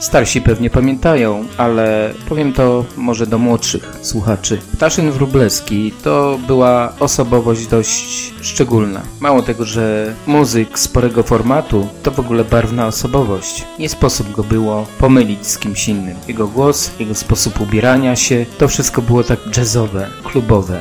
Starsi pewnie pamiętają, ale powiem to może do młodszych słuchaczy. Ptaszyn Wróblewski to była osobowość dość szczególna. Mało tego, że muzyk sporego formatu, to w ogóle barwna osobowość. Nie sposób go było pomylić z kimś innym. Jego głos, jego sposób ubierania się, to wszystko było tak jazzowe, klubowe.